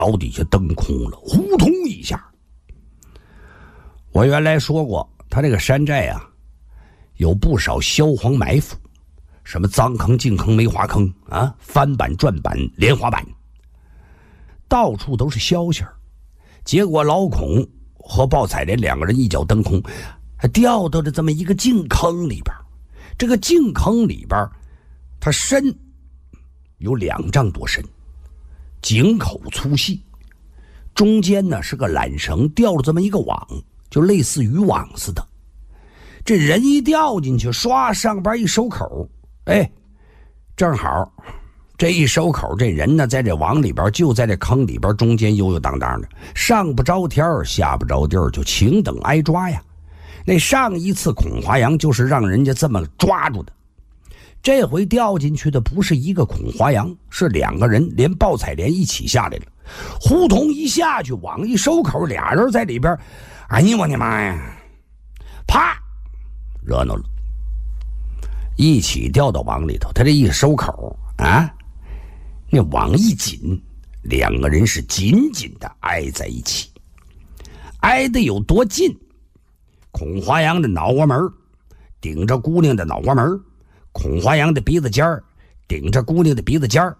脚底下蹬空了，呼通一下。我原来说过，他这个山寨啊，有不少销黄埋伏，什么脏坑、净坑、梅花坑啊，翻板、转板、莲花板，到处都是消息儿。结果老孔和鲍彩莲两个人一脚蹬空，还掉到了这么一个净坑里边。这个净坑里边，它深有2丈多深，井口粗细，中间呢是个缆绳吊了这么一个网，就类似渔网似的。这人一掉进去，唰，上边一收口，正好这一收口，这人呢在这网里边，就在这坑里边中间悠悠荡荡的，上不着天下不着地儿，就请等挨抓呀。那上一次孔华阳就是让人家这么抓住的，这回掉进去的不是一个孔华阳，是2个人，连鲍彩莲一起下来了。呼通一下去，网一收口，俩人在里边，哎呀我的妈呀，啪，热闹了，一起掉到网里头。他这一收口啊，那网一紧，2个人是紧紧的挨在一起。挨得有多近？孔华阳的脑瓜门顶着姑娘的脑瓜门，孔华阳的鼻子尖儿顶着姑娘的鼻子尖儿，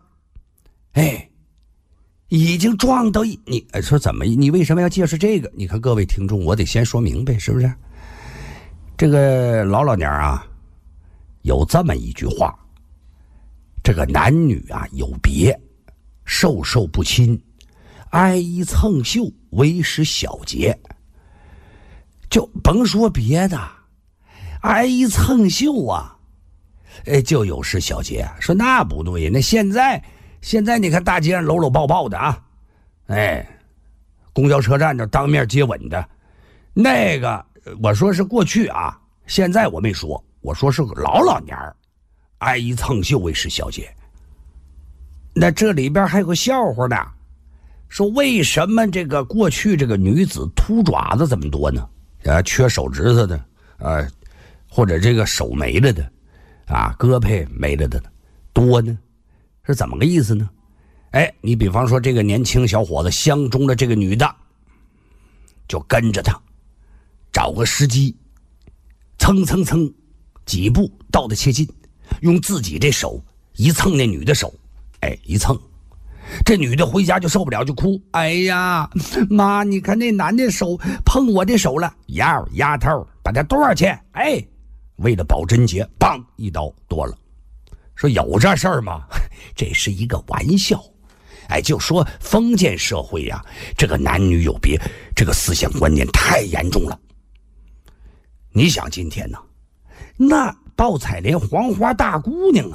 已经撞到你说怎么？你为什么要介绍这个？你看各位听众，我得先说明白，是不是？这个老娘啊，有这么一句话：这个男女啊有别，授受不亲，挨衣蹭袖，为时小节。就甭说别的，挨衣蹭袖啊，就有失小节。说那不对，那现在你看大街上搂搂抱抱的啊，公交车站这当面接吻的，那个我说是过去啊，现在我没说，我说是老年儿，挨衣蹭袖为时小节。那这里边还有个笑话呢，说为什么这个过去这个女子秃爪子这么多呢？缺手指头的或者这个手没了的胳膊没了的多呢，是怎么个意思呢？你比方说这个年轻小伙子相中了这个女的，就跟着她找个时机，蹭蹭蹭几步到得切近，用自己这手一蹭那女的手，一蹭，这女的回家就受不了，就哭。哎呀妈，你看那男的手碰我的手了，丫头把他多少钱？为了保贞洁，梆一刀剁了。说有这事儿吗？这是一个玩笑。就说封建社会呀，这个男女有别，这个思想观念太严重了。你想今天呢，那鲍彩莲黄花大姑娘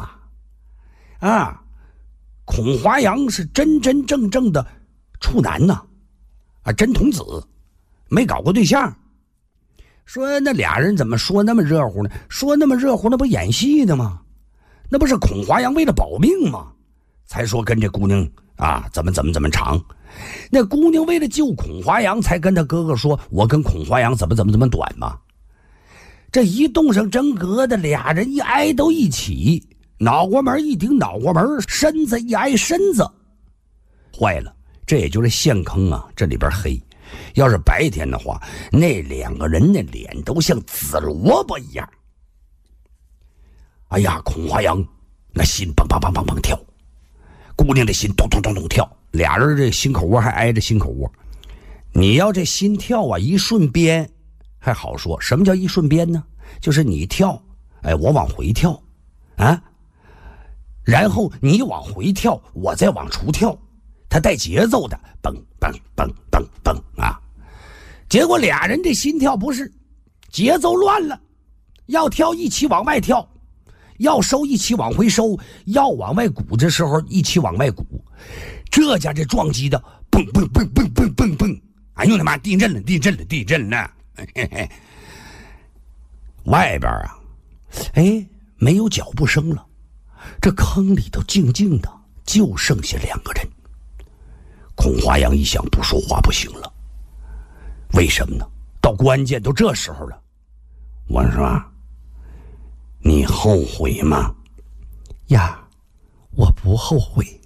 孔华阳是真真正正的处男呐，真童子，没搞过对象。说那俩人怎么说那么热乎呢？说那么热乎，那不演戏的吗？那不是孔华阳为了保命吗？才说跟这姑娘怎么长。那姑娘为了救孔华阳，才跟他哥哥说，我跟孔华阳怎么短吗？这一动上真格的，俩人一挨都一起，脑瓜门一顶脑瓜门，身子一挨身子，坏了。这也就是陷坑这里边黑。要是白天的话，那2个人的脸都像紫萝卜一样。孔华阳那心梆梆梆梆梆跳，姑娘的心咚咚咚咚跳，俩人这心口窝还挨着心口窝。你要这心跳一瞬间还好说，什么叫一瞬间呢？就是你跳，我往回跳然后你往回跳，我再往出跳，它带节奏的，蹦蹦蹦蹦蹦结果俩人这心跳不是节奏乱了，要跳一起往外跳，要收一起往回收，要往外鼓的时候一起往外鼓，这家这撞击的蹦蹦蹦蹦蹦蹦蹦，哎呦他妈，地震了外边没有脚步声了，这坑里头静静的，就剩下2个人。孔华阳一想，不说话不行了。为什么呢？到关键都这时候了。我说，你后悔吗？ 呀，我不后悔。